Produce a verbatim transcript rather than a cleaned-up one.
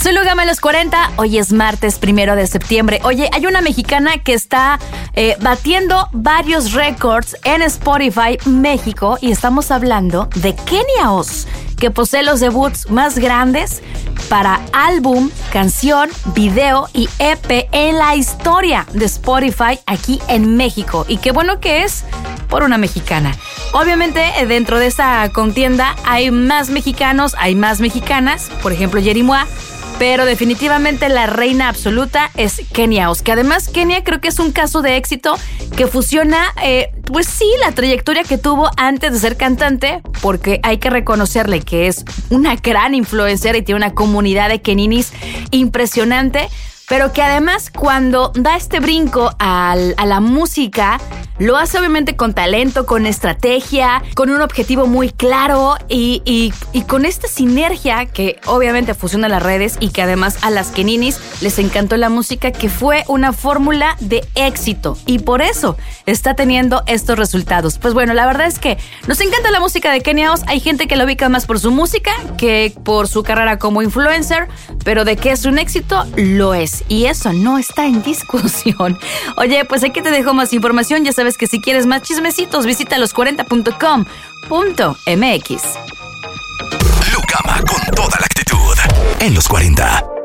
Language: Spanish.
Soy Lugama en los cuarenta, hoy es martes primero de septiembre. Oye, hay una mexicana que está eh, batiendo varios récords en Spotify México y estamos hablando de Kenia Oz, que posee los debuts más grandes para álbum, canción, video y E P en la historia de Spotify aquí en México. Y qué bueno que es por una mexicana. Obviamente dentro de esta contienda hay más mexicanos, hay más mexicanas, por ejemplo Yerimua, pero definitivamente la reina absoluta es Kenia Oz, que además Kenia creo que es un caso de éxito que fusiona, eh, pues sí, la trayectoria que tuvo antes de ser cantante, porque hay que reconocerle que es una gran influencer y tiene una comunidad de keninis impresionante, pero que además cuando da este brinco al, a la música, lo hace obviamente con talento, con estrategia, con un objetivo muy claro y, y, y con esta sinergia que obviamente fusiona las redes y que además a las keninis les encantó la música, que fue una fórmula de éxito y por eso está teniendo estos resultados. Pues bueno, la verdad es que nos encanta la música de Kenia Oz. Hay gente que lo ubica más por su música que por su carrera como influencer, pero de que es un éxito, lo es. Y eso no está en discusión. Oye, pues aquí te dejo más información. Ya sabes que si quieres más chismecitos, visita los cuarenta punto com punto m x. Lugama con toda la actitud en los cuarenta.